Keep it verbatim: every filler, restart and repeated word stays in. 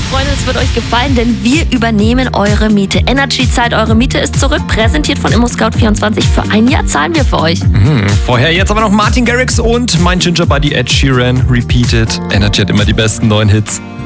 Freunde, es wird euch gefallen, denn wir übernehmen eure Miete. Energy-Zeit, eure Miete ist zurück, präsentiert von ImmoScout vierundzwanzig. Für ein Jahr zahlen wir für euch. Mhm, vorher jetzt aber noch Martin Garrix und mein Ginger Buddy Ed Sheeran, Repeated. Energy hat immer die besten neuen Hits.